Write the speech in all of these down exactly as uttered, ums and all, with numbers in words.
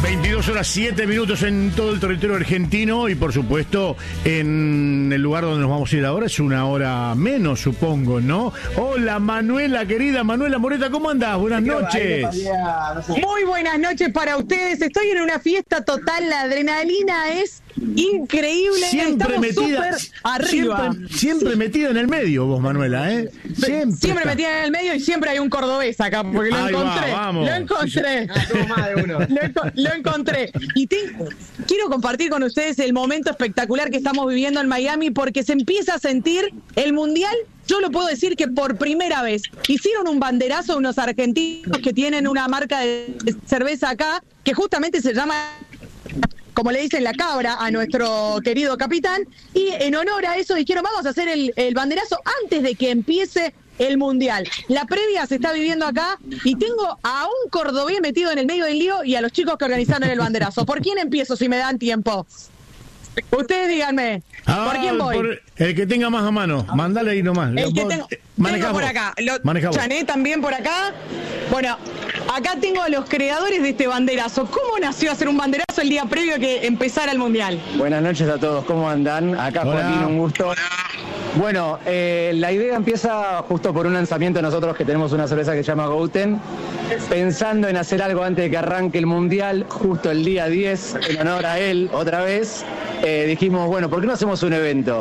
veintidós horas siete minutos en todo el territorio argentino y por supuesto en el lugar donde nos vamos a ir ahora es una hora menos, supongo, ¿no? Hola Manuela, querida Manuela Moreta, ¿cómo andás? Buenas noches. Muy buenas noches para ustedes. Estoy en una fiesta total, la adrenalina es increíble. Siempre Estamos metida, arriba. Siempre, siempre metida en el medio vos, Manuela, ¿eh? Siempre, siempre metida en el medio y siempre hay un cordobés acá, porque lo Ahí encontré. Va, vamos. Lo encontré. Ah, más de uno. Lo, lo encontré. Y te, quiero compartir con ustedes el momento espectacular que estamos viviendo en Miami, porque se empieza a sentir el Mundial. Yo lo puedo decir que por primera vez hicieron un banderazo unos argentinos que tienen una marca de cerveza acá, que justamente se llama, como le dicen, la cabra a nuestro querido capitán, y en honor a eso dijeron, vamos a hacer el, el banderazo antes de que empiece el Mundial. La previa se está viviendo acá y tengo a un cordobés metido en el medio del lío y a los chicos que organizaron el banderazo. ¿Por quién empiezo si me dan tiempo? Ustedes díganme, ah, ¿por quién voy? Por el que tenga más a mano, mandale ahí nomás. El que tengo, tengo por acá, lo Chané también por acá. Bueno, acá tengo a los creadores de este banderazo. ¿Cómo nació hacer un banderazo el día previo a que empezara el Mundial? Buenas noches a todos, ¿cómo andan? Acá Hola. Joaquín, un gusto. Bueno, eh, la idea empieza justo por un lanzamiento de nosotros que tenemos una cerveza que se llama Gouten, pensando en hacer algo antes de que arranque el Mundial, justo el día diez, en honor a él, otra vez, eh, dijimos, bueno, ¿por qué no hacemos un evento?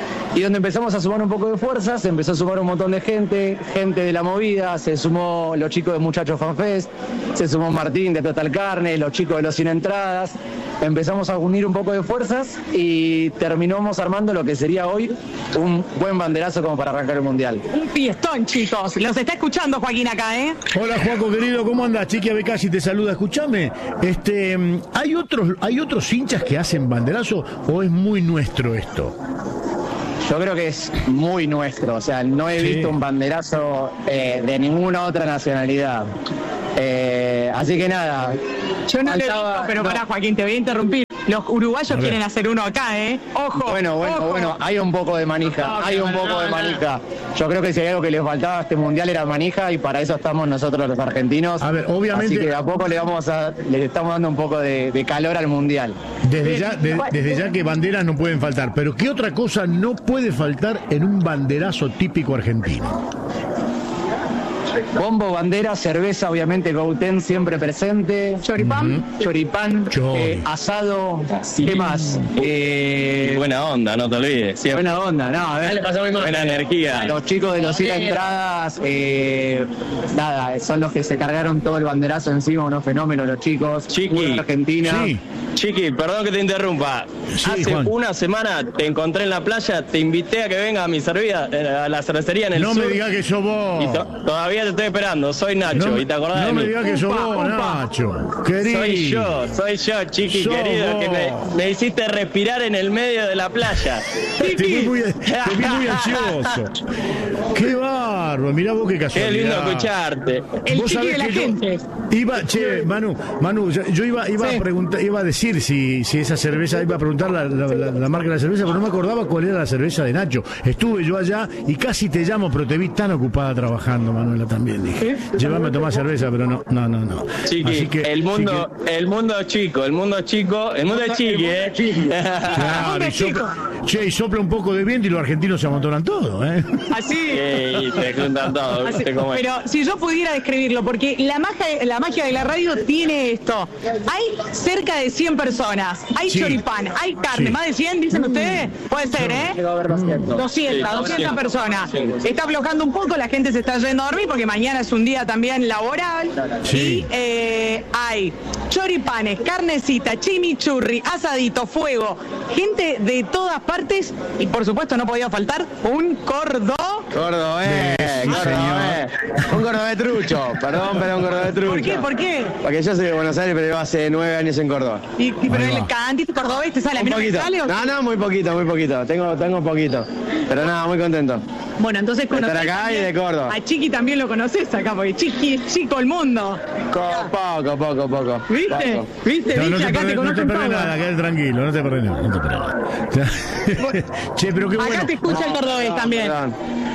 Y donde empezamos a sumar un poco de fuerza, se empezó a sumar un montón de gente, gente de la movida, se sumó los chicos de Muchachos FanFest, se sumó Martín de Total Carne, los chicos de los Sin Entradas, empezamos a unir un poco de fuerzas y terminamos armando lo que sería hoy un buen banderazo como para arrancar el Mundial. Un fiestón, chicos. Los está escuchando Joaquín acá, ¿eh? Hola Juaco, querido, ¿cómo andás? Chiqui Abecasi te saluda. Escúchame, este, ¿hay otros, ¿hay otros hinchas que hacen banderazo o es muy nuestro esto? Yo creo que es muy nuestro, o sea, no he sí. visto un banderazo eh, de ninguna otra nacionalidad. Eh, así que nada. Yo no faltaba, lo he visto, pero no. pará, Joaquín, te voy a interrumpir. Los uruguayos quieren hacer uno acá, ¿eh? Ojo. Bueno, bueno, ojo. bueno, hay un poco de manija, No, hay un no, poco no, de no. manija. Yo creo que si hay algo que les faltaba a este mundial era manija y para eso estamos nosotros los argentinos. A ver, obviamente. Así que de a poco le vamos a, le estamos dando un poco de, de calor al mundial. Desde ya, de, desde ya que banderas no pueden faltar, pero ¿qué otra cosa no puede faltar en un banderazo típico argentino? Bombo, bandera, cerveza, obviamente, Gouten siempre presente. Choripán. Uh-huh. Choripán, Chori. eh, asado, ¿qué más? Eh, Buena onda, no te olvides. Siempre. buena onda, no, a ver. Buena energía. Los chicos de los Cien Entradas, eh, nada, son los que se cargaron todo el banderazo encima, unos fenómenos los chicos. Chiqui. Pura Argentina. Sí. Chiqui, perdón que te interrumpa. Sí, Hace Juan. una semana te encontré en la playa, te invité a que venga a mi cerveza, a la cervecería en el No sur. me digas que sos vos. Y to- todavía te estoy esperando, soy Nacho, No, y te acordás no de me mí. digas que sos Upa, vos, upa. Nacho. Querido. Soy yo, soy yo, Chiqui, Sos querido, vos. que me, me hiciste respirar en el medio de la playa. Te vi muy, te vi muy ansioso. Qué bárbaro, mirá vos qué Qué casualidad. lindo escucharte. El Vos chiqui sabés de la que yo gente. Iba, che, Manu, Manu, yo, yo iba, iba Sí. a preguntar, iba a decir si, si esa cerveza, iba a preguntar la, la, la, la marca de la cerveza, pero no me acordaba cuál era la cerveza de Nacho. Estuve yo allá y casi te llamo, pero te vi tan ocupada trabajando, Manuela, también dije. Llévame a tomar cerveza, pero no, no, no, no. Chiqui, Así que- el mundo, así el mundo chico, el mundo chico, el mundo es chiqui, eh. que- claro, y sopla, che, y sopla un poco de viento y los argentinos se amontonan todo, ¿eh? Así. Y te juntan todo, Así, ¿viste cómo es? pero si yo pudiera describirlo, porque la magia, la magia de la radio tiene esto. Hay cerca de cien personas, hay Sí. choripán, hay carne, Sí. más de cien, dicen ustedes. Puede ser, ¿eh? Llegó a ver doscientos. doscientas, doscientas personas. Está aflojando un poco, la gente se está yendo a dormir porque mañana es un día también laboral. Sí. Y eh, hay choripanes, carnecita, chimichurri, asadito, fuego, gente de todas partes y por supuesto no podía faltar un cordó. Cordobés, Sí, cordobés. Un cordobés trucho, perdón, pero un cordobés trucho. ¿Por qué? ¿Por qué? Porque yo soy de Buenos Aires, pero yo hace nueve años en Córdoba. Y, y pero Ahí el va. cantito cordobés te sale, a mí Un no me poquito. sale, ¿o? No, no, muy poquito, muy poquito. Tengo, tengo poquito. Pero nada, muy contento. Bueno, entonces De estar conocés acá y también- de Córdoba. A Chiqui también lo conoces acá, porque Chiqui es chico el mundo. Co- Poco, poco, poco. ¿Viste? Poco. ¿Viste? No, no ¿Viste? te Acá te perdés, no te conocen perdés todos. nada, quédate tranquilo, no te perdés nada, no te perdés nada. Che, pero qué bueno. Acá te escucha el cordobés No, también. perdón.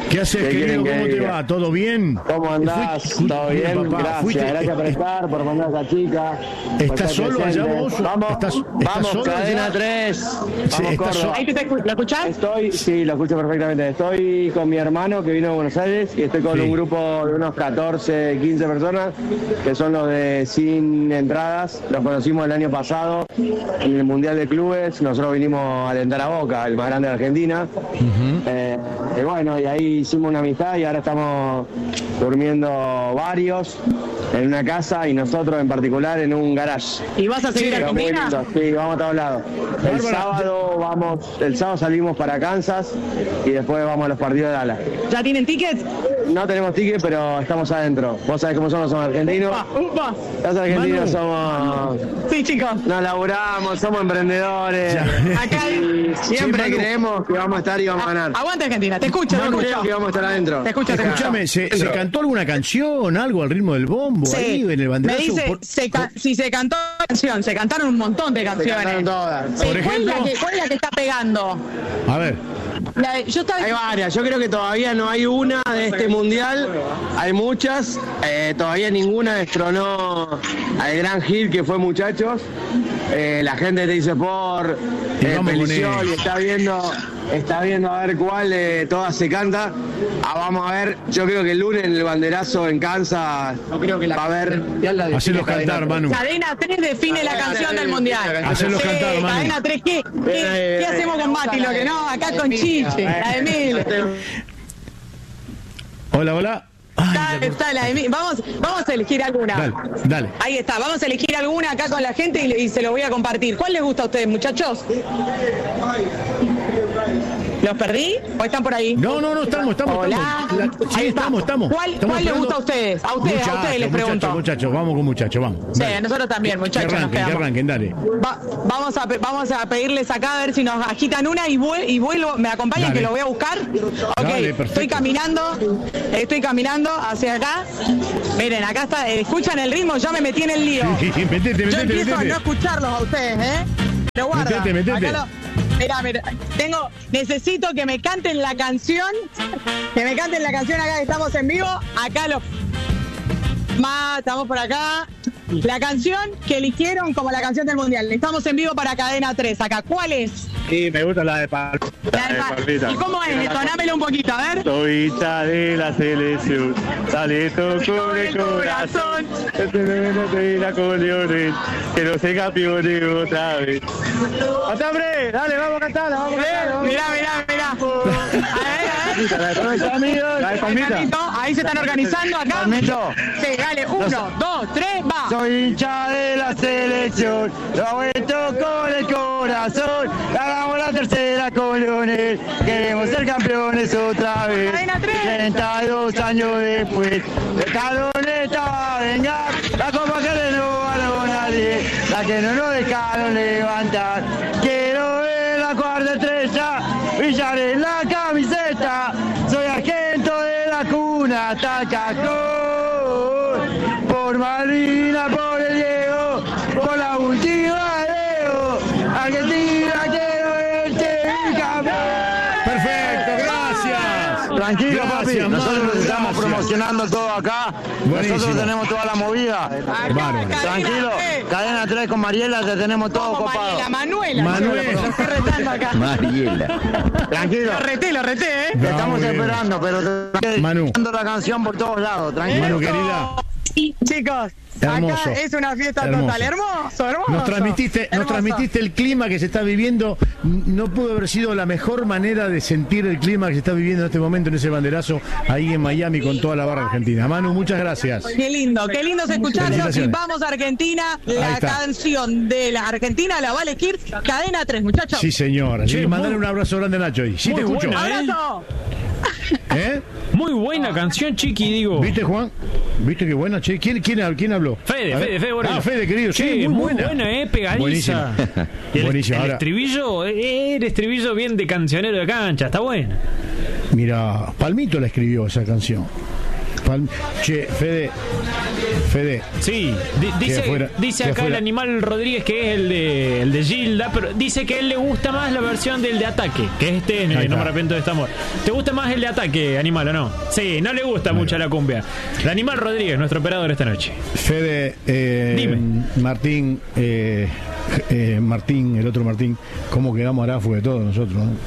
¿Qué haces, ¿Qué querido? quieren que ¿Cómo te diga? va? ¿Todo bien? ¿Cómo andás? Fuiste- ¿Todo bien? papá, Gracias, fuiste- gracias por est- estar, por mandar a esa chica. por ¿Estás estar solo allá presente. vos? Vamos, ¿Estás- estás vamos, solo cadena allá? tres. Sí, Vamos, estás Córdoba. solo. Ahí te escu- ¿Lo escuchás? Estoy, sí, lo escucho perfectamente. Estoy con mi hermano que vino de Buenos Aires y estoy con Sí. un grupo de unos catorce, quince personas que son los de Sin Entradas. Los conocimos el año pasado en el Mundial de Clubes. Nosotros vinimos a alentar a Boca, el más grande de Argentina. Eh, y bueno, y ahí hicimos una amistad y ahora estamos durmiendo varios en una casa y nosotros en particular en un garage. ¿Y vas a seguir a Pero muy Argentina? lindo, sí, vamos a todos lados. El Bárbara, sábado vamos, el sábado salimos para Kansas y después vamos a los partidos de Dallas. ¿Ya tienen tickets? No tenemos ticket, pero estamos adentro. Vos sabés cómo somos, somos argentinos. Upa, upa. Los argentinos Manu. somos, Sí, chicos. nos laburamos, somos emprendedores. Acá Y siempre Sí, Manu. creemos que vamos a estar y vamos a ganar. Aguanta Argentina, te escucho, te Creo escucho. que vamos a estar adentro. Te escucho, te escucho. Escúchame, ¿se, ¿se cantó alguna canción, algo al ritmo del bombo ahí en el me banderazo? dice, Por- se ca- si se cantó canción, se cantaron un montón de Se canciones. cantaron todas. Sí, Por ¿cuál, es la ejemplo. que, cuál es la que está pegando? A ver, La de- yo estaba Hay varias, yo creo que todavía no hay una de este mundial, hay muchas, eh, todavía ninguna destronó al gran hit que fue Muchachos. Eh, la gente te dice por Y eh, vamos con Pelició él. y está viendo, está viendo a ver cuál de todas se canta. Ah, vamos a ver, yo creo que el lunes en el banderazo en Kansas va a haber. hacelos cantar, Manu. Cadena tres define la canción del mundial. Hacelos Sí, cantar, Manu. Cadena tres, ¿qué, qué, qué hacemos con Mati? Lo que no, acá con Chiche, la de Mil. Hola, hola. Ay, Está, ya- está la de Mil. Vamos, vamos a elegir alguna. Dale, dale. Ahí está, vamos a elegir alguna acá con la gente y, le- y se lo voy a compartir. ¿Cuál les gusta a ustedes, muchachos? ¿Los perdí? ¿O están por ahí? No, no, no, estamos, estamos, Hola. estamos. La- sí, Ahí está. estamos, estamos. ¿Cuál, Estamos cuál les esperando- gusta a ustedes? A ustedes, a ustedes les Muchachos, pregunto. Muchachos, muchachos, vamos con muchachos, vamos. Sí, Dale. a nosotros también, muchachos, Que nos arranquen, que quedamos. arranquen, dale. Va- vamos, a, pe- vamos a pedirles acá a ver si nos agitan una y, vuel- y vuelvo. ¿Me acompañan Dale. que lo voy a buscar? Ok, Dale, perfecto. estoy caminando, estoy caminando hacia acá. Miren, acá está, eh, escuchan el ritmo, ya me metí en el lío. Sí, metete, Yo metete, empiezo metete. a no escucharlos a ustedes, ¿eh? Lo guarda. Metete, metete. Acá lo- Mirá, mirá, tengo, necesito que me canten la canción, que me canten la canción acá que estamos en vivo, acá lo... Ma, estamos por acá. La canción que eligieron como la canción del Mundial. Estamos en vivo para Cadena tres acá. ¿Cuál es? Sí, me gusta la de Pal. La de Pa- ¿Y cómo es? Detonámelo un poquito, a ver. Soy hincha de la selección, dale toco el corazón, de la colores, que no se campeones otra vez. ¡Hasta hombre! Dale, vamos a cantarla, vamos a cantarla. Mirá, mirá, mirá. A ver, a ver. La de Palmito. La de Palmita. Palmito, ahí se están organizando acá. Palmito. Sí, dale, uno, dos, tres, va. Soy hincha de la selección, lo ha vuelto con el corazón, hagamos la tercera con Leonel, queremos ser campeones otra vez. Cadena tres. treinta y dos años después, de Caloneta va a vengar, la copa que renovó nadie, la que no nos dejaron levantar. Quiero ver la cuarta estrella, brillar en la camiseta, soy argento de la cuna hasta el cajón. Por Malvina, por el Diego, por la última de Leo, Argentina quiero verte campeón. Perfecto, gracias. Tranquilo, Gracias, papi, Manu, nosotros estamos gracias. promocionando todo acá, Buenísimo. nosotros tenemos toda la movida. Acá, Bárbaro. Cadena Tranquilo, tres. cadena tres con Mariela, te tenemos todo ¿Cómo, copado. Mariela? Manuela. Manuela. Lo estoy retando acá. Tranquilo, Lo reté, lo reté, ¿eh? te No, estamos muy bien. esperando, pero te Manu. dando la canción por todos lados, tranquilo. Manu, querida. Chicos, Hermoso. acá es una fiesta Hermoso. total. Hermoso, hermoso. Nos transmitiste, nos Hermoso. transmitiste el clima que se está viviendo. No pudo haber sido la mejor manera de sentir el clima que se está viviendo en este momento en ese banderazo ahí en Miami con toda la barra argentina. Manu, muchas gracias. Qué lindo, qué lindo es escucharlos. Y Felicitaciones. vamos a Argentina. Ahí La está. canción de la Argentina la va a elegir Cadena tres, muchachos. Sí, señora. Sí, Che, mandale muy- un abrazo grande a Nacho ahí. Sí, te muy escucho. buena, ¿eh? ¡Abrazo! ¿Eh? Muy buena canción, Chiqui, digo. ¿Viste, Juan? ¿Viste qué buena? Che, ¿quién, quién, quién habló? Fede, A ver. Fede, Fede, bueno. Ah, Fede, querido. Sí, Che, muy buena. eh, pegadiza. Buenísima. Y el, Buenísima. el Ahora, estribillo, eh, el estribillo bien de cancionero de cancha, está buena. mira, Palmito la escribió esa canción. Pal- Che, Fede, Fede. Sí, di- dice, afuera, dice acá afuera. el Animal Rodríguez que es el de, el de Gilda, pero dice que a él le gusta más la versión del de Ataque, que es este, eh, no me arrepiento de este amor. ¿Te gusta más el de Ataque, Animal, o no? Sí, no le gusta bueno. mucho la cumbia. El Animal Rodríguez, nuestro operador esta noche. Fede, eh, Dime. Martín, eh, eh, Martín, el otro Martín, ¿cómo quedamos Arafu de todos nosotros, no?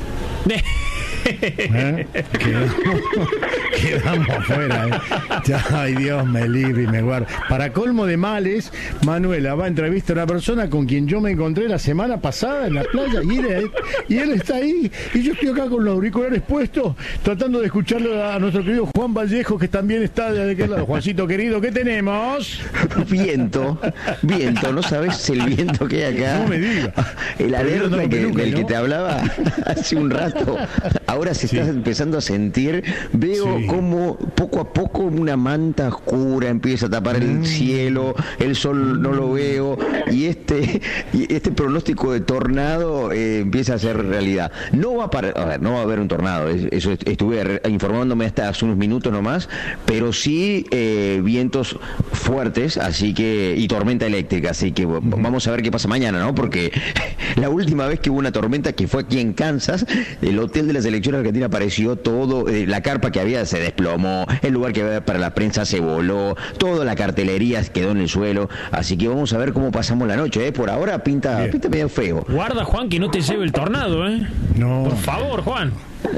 ¿Eh? Quedamos, quedamos afuera, ¿eh? Ay, Dios me libre y me guarde. Para colmo de males, Manuela va a entrevistar a una persona con quien yo me encontré la semana pasada en la playa y él, y él está ahí y yo estoy acá con los auriculares puestos tratando de escucharlo a nuestro querido Juan Vallejo, que también está de aquel lado. Juancito querido, ¿qué tenemos? Viento, viento, ¿no sabes el viento que hay acá? No me digas. El alerta no, que, peluca, del ¿no? que te hablaba hace un rato, ahora se está Sí. empezando a sentir, veo Sí. como poco a poco una manta oscura empieza a tapar el Mm. cielo, el sol no lo veo, y este y este pronóstico de tornado eh, empieza a ser realidad. No va a parar, a ver, no va a haber un tornado, es- eso est- estuve re- informándome hasta hace unos minutos nomás, pero sí eh, vientos fuertes, así que y tormenta eléctrica, así que v- vamos a ver qué pasa mañana, ¿no? Porque la última vez que hubo una tormenta, que fue aquí en Kansas, el hotel de la selección argentina apareció todo, eh, la carpa que había se desplomó, el lugar que había para la prensa se voló, toda la cartelería quedó en el suelo, así que vamos a ver cómo pasamos la noche, ¿eh? Por ahora pinta, Bien. pinta medio feo. Guarda, Juan, que no te lleve el tornado, ¿eh? No. Por favor, Juan.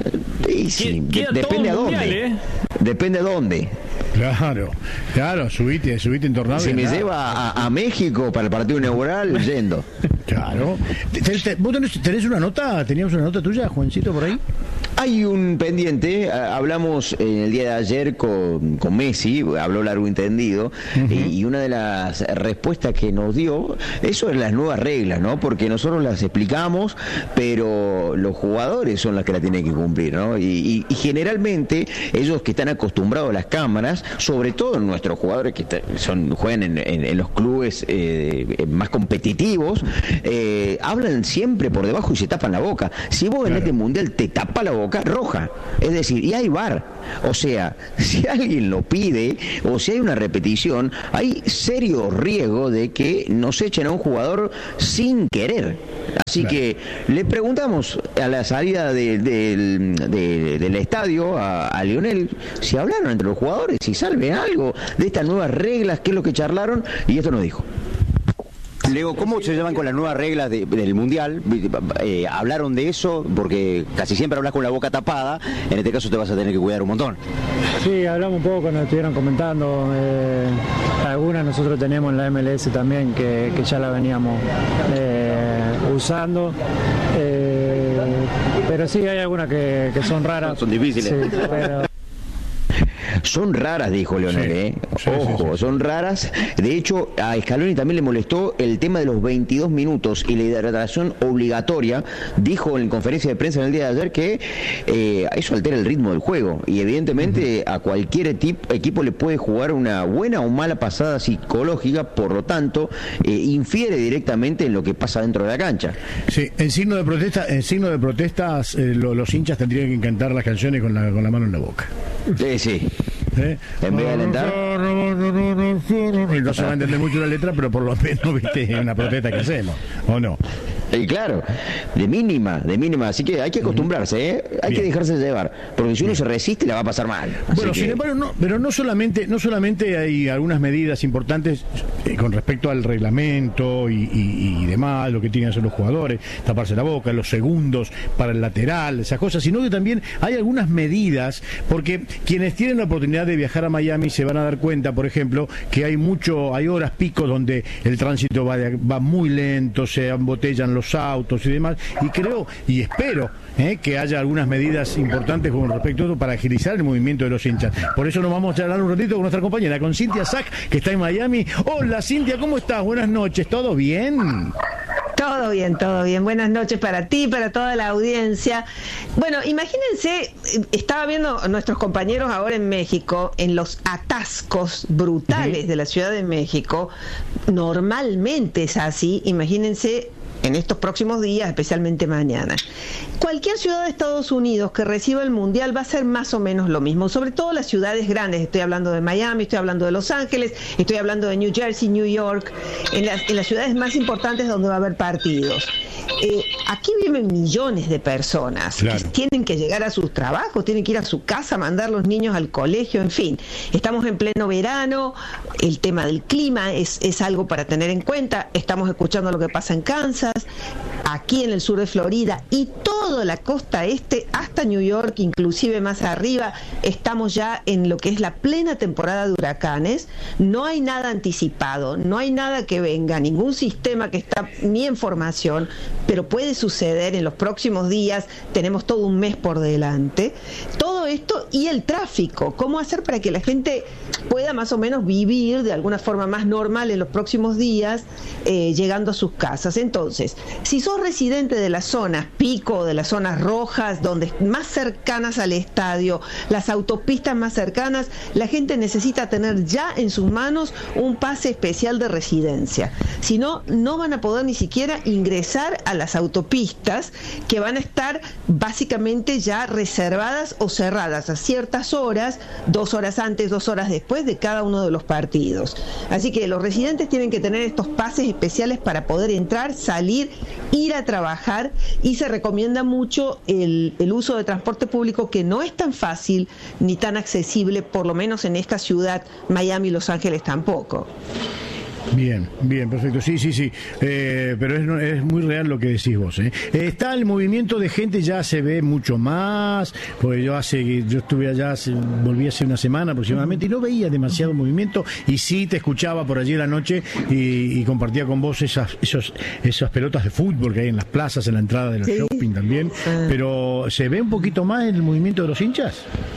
Y sí, Queda de- todo depende a mundial, dónde. ¿eh? Depende a dónde. Claro, claro, subite, subite en tornado. Si y me nada. lleva a, a México para el partido inaugural, yendo. Claro. Te- te- te- ¿Vos tenés, tenés una nota? ¿Teníamos una nota tuya, Juancito, por ahí? Hay un pendiente, eh, hablamos en el día de ayer con, con Messi, habló largo y entendido, uh-huh. y, y una de las respuestas que nos dio, eso es las nuevas reglas, ¿no? Porque nosotros las explicamos, pero los jugadores son los que la tienen que cumplir, ¿no? Y, y, y generalmente ellos que están acostumbrados a las cámaras, sobre todo nuestros jugadores que está, son juegan en, en, en los clubes eh, más competitivos, eh, hablan siempre por debajo y se tapan la boca. Si vos en este mundial te tapa la boca, roja, es decir, y hay V A R, o sea, si alguien lo pide o si hay una repetición, hay serio riesgo de que nos echen a un jugador sin querer. Así claro. que le preguntamos a la salida de, de, de, del estadio a, a Lionel si hablaron entre los jugadores, si saben algo de estas nuevas reglas, qué es lo que charlaron, y esto nos dijo. Leo, ¿cómo se llevan con las nuevas reglas de, del Mundial? Eh, ¿Hablaron de eso? Porque casi siempre hablas con la boca tapada, en este caso te vas a tener que cuidar un montón. Sí, hablamos un poco, nos estuvieron comentando, eh, algunas nosotros tenemos en la M L S también, que, que ya la veníamos eh, usando, eh, pero sí hay algunas que, que son raras. Son difíciles. Sí, pero... Son raras, dijo Leonel, sí, ¿eh? Sí, Ojo, sí, sí. son raras. De hecho, a Scaloni también le molestó el tema de los veintidós minutos y la hidratación obligatoria. Dijo en conferencia de prensa en el día de ayer que eh, eso altera el ritmo del juego. Y evidentemente uh-huh. a cualquier etip, equipo le puede jugar una buena o mala pasada psicológica, por lo tanto, eh, infiere directamente en lo que pasa dentro de la cancha. Sí, en signo de protesta, en signo de protestas, eh, lo, los hinchas tendrían que cantar las canciones con la, con la mano en la boca. Sí, sí. ¿Eh? En vez de alentar. Y no se va a entender mucho la letra, pero por lo menos, viste, es una protesta que hacemos, ¿o no? Y claro, de mínima, de mínima, así que hay que acostumbrarse, ¿eh? Hay Bien. que dejarse llevar, porque si uno Bien. se resiste la va a pasar mal. Bueno, que... sin embargo, no, pero no solamente, no solamente hay algunas medidas importantes eh, con respecto al reglamento y, y, y demás, lo que tienen que hacer los jugadores, taparse la boca, los segundos para el lateral, esas cosas, sino que también hay algunas medidas, porque quienes tienen la oportunidad de viajar a Miami se van a dar cuenta, por ejemplo, que hay mucho, hay horas pico donde el tránsito va, de, va muy lento, se embotellan los autos y demás, y creo y espero eh, que haya algunas medidas importantes con respecto a eso para agilizar el movimiento de los hinchas. Por eso nos vamos a charlar un ratito con nuestra compañera, con Cintia Sack, que está en Miami. Hola Cintia, ¿cómo estás? Buenas noches, ¿todo bien? Todo bien, todo bien. Buenas noches para ti, para toda la audiencia. Bueno, imagínense, estaba viendo a nuestros compañeros ahora en México, en los atascos brutales uh-huh. de la Ciudad de México. Normalmente es así, imagínense en estos próximos días, especialmente mañana. Cualquier ciudad de Estados Unidos que reciba el Mundial va a ser más o menos lo mismo, sobre todo las ciudades grandes. Estoy hablando de Miami, estoy hablando de Los Ángeles, estoy hablando de New Jersey, New York, en las, en las ciudades más importantes donde va a haber partidos. Eh, aquí viven millones de personas, claro, que tienen que llegar a sus trabajos, tienen que ir a su casa, mandar los niños al colegio, en fin. Estamos en pleno verano, el tema del clima es, es algo para tener en cuenta. Estamos escuchando lo que pasa en Kansas, aquí en el sur de Florida y toda la costa este hasta New York, inclusive más arriba. Estamos ya en lo que es la plena temporada de huracanes. No hay nada anticipado, no hay nada que venga, ningún sistema que está ni en formación, pero puede suceder en los próximos días. Tenemos todo un mes por delante. Todo esto y el tráfico, cómo hacer para que la gente pueda más o menos vivir de alguna forma más normal en los próximos días, eh, llegando a sus casas. Entonces, si sos residente de las zonas pico, de las zonas rojas, donde más cercanas al estadio, las autopistas más cercanas, la gente necesita tener ya en sus manos un pase especial de residencia. Si no, no van a poder ni siquiera ingresar a las autopistas, que van a estar básicamente ya reservadas o cerradas a ciertas horas, dos horas antes, dos horas después de cada uno de los partidos. Así que los residentes tienen que tener estos pases especiales para poder entrar, salir, ir a trabajar, y se recomienda mucho el, el uso de transporte público, que no es tan fácil ni tan accesible, por lo menos en esta ciudad, Miami y Los Ángeles tampoco. Bien, bien, perfecto. Sí, sí, sí. Eh, pero es, es muy real lo que decís vos. ¿eh? Está el movimiento de gente, ya se ve mucho más. Porque yo hace, yo estuve allá, hace, volví hace una semana aproximadamente, y no veía demasiado movimiento. Y sí te escuchaba por allí en la noche y, y compartía con vos esas, esos, esas pelotas de fútbol que hay en las plazas, en la entrada de los sí. shopping también. Ah. Pero ¿se ve un poquito más el movimiento de los hinchas?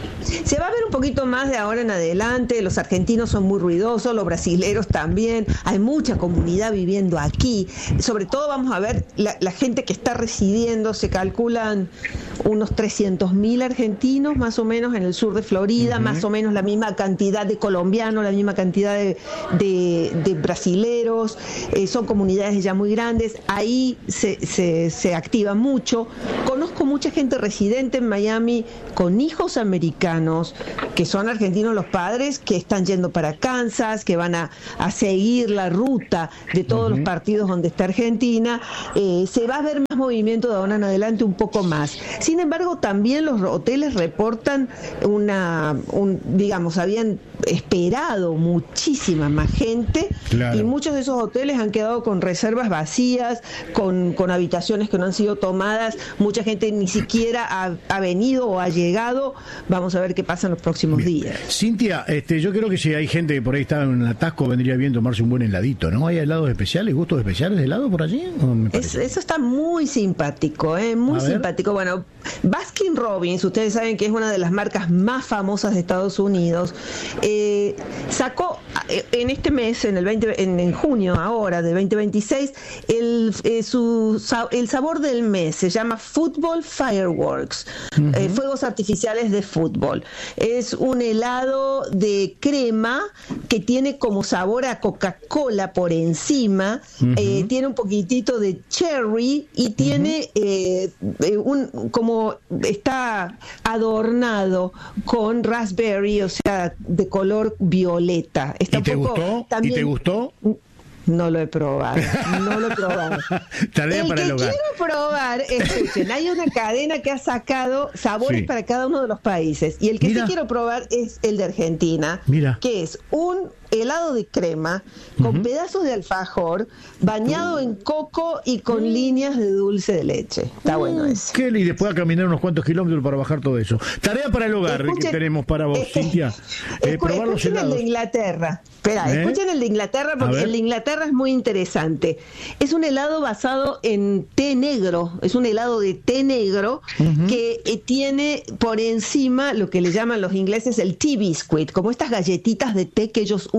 Se va a ver un poquito más de ahora en adelante. Los argentinos son muy ruidosos, los brasileros también. Hay mucha comunidad viviendo aquí. Sobre todo vamos a ver la, la gente que está residiendo. Se calculan unos trescientos mil argentinos más o menos en el sur de Florida, uh-huh. más o menos la misma cantidad de colombianos, la misma cantidad de, de, de brasileros. Eh, son comunidades ya muy grandes. Ahí se, se, se activa mucho. Conozco mucha gente residente en Miami con hijos americanos, que son argentinos los padres, que están yendo para Kansas, que van a, a seguir la ruta de todos uh-huh. los partidos donde está Argentina. Eh, se va a ver más movimiento de ahora en adelante, un poco más. Sin embargo, también los hoteles reportan una, un, digamos, habían esperado muchísima más gente, claro. y muchos de esos hoteles han quedado con reservas vacías, con, con habitaciones que no han sido tomadas. Mucha gente ni siquiera ha, ha venido o ha llegado. Vamos a ver qué pasa en los próximos Bien. días. Cintia, este, yo creo que si hay gente que por ahí está en el atasco, vendría bien tomarse un buen heladito, ¿no? ¿Hay helados especiales, gustos especiales de helado por allí? Es, eso está muy simpático, ¿eh? Muy simpático. Bueno, Baskin Robbins, ustedes saben que es una de las marcas más famosas de Estados Unidos. Eh, sacó en este mes, en el veinte, en, en junio ahora de veinte veintiséis, el, eh, su, el sabor del mes se llama Football Fireworks, uh-huh. eh, fuegos artificiales de fútbol. Es un helado de crema que tiene como sabor a Coca-Cola por encima, uh-huh. eh, tiene un poquitito de cherry y tiene uh-huh. eh, un, como está adornado con raspberry, o sea, de color violeta. Está ¿Y te poco, gustó? También, ¿Y te gustó? No lo he probado, no lo he probado. Tarea el para que el hogar. Quiero probar, escuchen, hay una cadena que ha sacado sabores sí. para cada uno de los países, y el que Mira. sí quiero probar es el de Argentina, Mira. que es un helado de crema con uh-huh. pedazos de alfajor bañado uh. en coco y con uh. líneas de dulce de leche. Está uh. bueno eso. Qué, y después a caminar unos cuantos kilómetros para bajar todo eso. Tarea para el hogar escuchen, que tenemos para vos, eh, Cintia. Eh, escu- probar los helados. El de Inglaterra. Espera, ¿Eh? escuchen el de Inglaterra, porque el de Inglaterra es muy interesante. Es un helado basado en té negro, es un helado de té negro uh-huh. que eh, tiene por encima lo que le llaman los ingleses el tea biscuit, como estas galletitas de té que ellos usan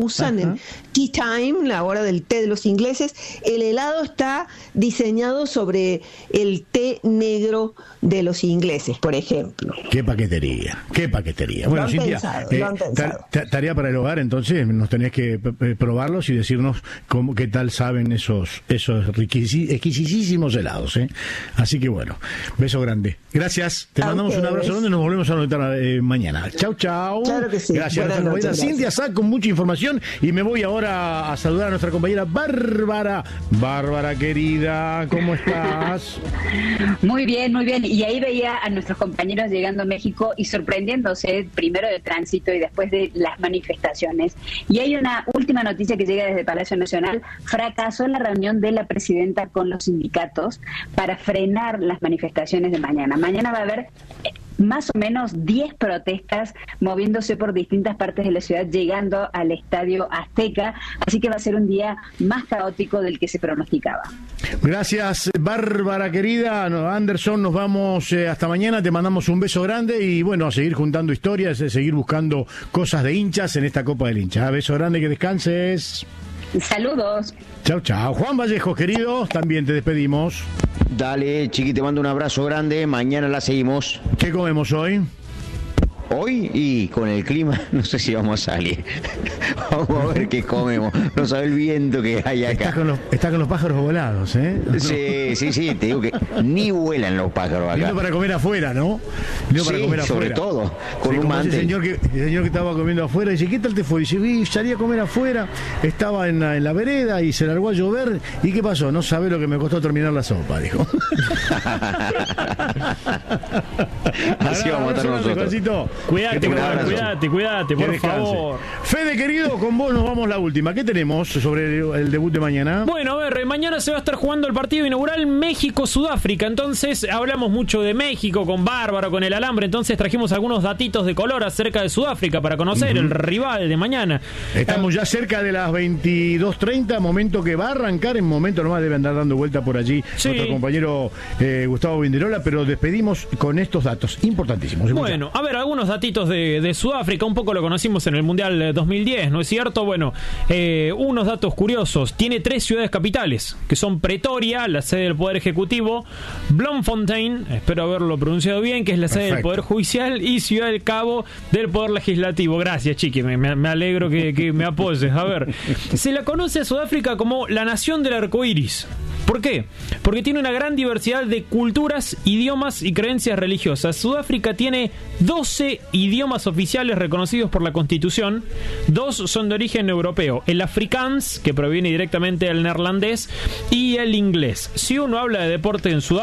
usan Ajá. en tea time, la hora del té de los ingleses. El helado está diseñado sobre el té negro de los ingleses, por ejemplo. Qué paquetería, qué paquetería. Bueno, lo han Cintia, pensado, eh, lo han pensado. ta- tarea para el hogar, entonces nos tenés que eh, probarlos y decirnos cómo, qué tal saben esos esos riquisi- exquisísimos helados, ¿eh? Así que bueno, beso grande. Gracias, te A mandamos ustedes. un abrazo grande y nos volvemos a notar eh, mañana. Chau, chau. Claro que sí. Gracias, Buenas nuestra noches, compañera gracias. Cintia Sá con mucha información y me voy ahora a saludar a nuestra compañera Bárbara. Bárbara querida, ¿cómo estás? Muy bien, muy bien. Y ahí veía a nuestros compañeros llegando a México y sorprendiéndose primero del tránsito y después de las manifestaciones. Y hay una última noticia que llega desde Palacio Nacional. Fracasó la reunión de la presidenta con los sindicatos para frenar las manifestaciones de mañana. Mañana va a haber más o menos diez protestas moviéndose por distintas partes de la ciudad, llegando al Estadio Azteca, así que va a ser un día más caótico del que se pronosticaba. Gracias, Bárbara querida. No, Anderson, nos vamos eh, hasta mañana, te mandamos un beso grande y bueno, a seguir juntando historias, a seguir buscando cosas de hinchas en esta Copa del Hincha. Beso grande, que descanses. Saludos. Chao, chao. Juan Vallejo, querido, también te despedimos. Dale, Chiqui, te mando un abrazo grande. Mañana la seguimos. ¿Qué comemos hoy? Hoy, y con el clima, no sé si vamos a salir. Vamos a ver qué comemos. No sabe el viento que hay acá. Está con los, está con los pájaros volados, ¿eh? Sí, sí, sí, te digo que ni vuelan los pájaros acá. Lindo para comer afuera, ¿no? Lindo Sí, para comer sobre afuera. todo, con Sí, un como ese mantel. señor, que, el señor que estaba comiendo afuera, dice, ¿qué tal te fue? Dice, vi, salí a comer afuera, estaba en la, en la vereda y se largó a llover. ¿Y qué pasó? No sabe lo que me costó terminar la sopa, dijo. Así vamos a estar nosotros. Juancito. Cuídate, Un Juan, abrazo. cuídate, cuídate, Que por descanse. favor. Fede, querido, con vos nos vamos la última. ¿Qué tenemos sobre el, el debut de mañana? Bueno, a ver, mañana se va a estar jugando el partido inaugural México-Sudáfrica. Entonces, hablamos mucho de México con Bárbaro, con el alambre. Entonces, trajimos algunos datitos de color acerca de Sudáfrica para conocer Uh-huh. el rival de mañana. Estamos ya cerca de las veintidós treinta, momento que va a arrancar. En momento nomás debe andar dando vuelta por allí Sí. nuestro compañero eh, Gustavo Vinderola, pero despedimos con estos datos importantísimos. Escucha. Bueno, a ver, algunos datitos de, de Sudáfrica, un poco lo conocimos en el Mundial dos mil diez, ¿no es cierto? Bueno, eh, unos datos curiosos. Tiene tres ciudades capitales, que son Pretoria, la sede del Poder Ejecutivo, Bloemfontein, espero haberlo pronunciado bien, que es la sede Perfecto. del Poder Judicial, y Ciudad del Cabo del Poder Legislativo. Gracias, Chiqui, me, me- me alegro que, que me apoyes. A ver, se la conoce a Sudáfrica como la nación del arco iris. ¿Por qué? Porque tiene una gran diversidad de culturas, idiomas y creencias religiosas. Sudáfrica tiene doce idiomas oficiales reconocidos por la Constitución. Dos son de origen europeo: el afrikaans, que proviene directamente del neerlandés, y el inglés. Si uno habla de deporte en Sudáfrica,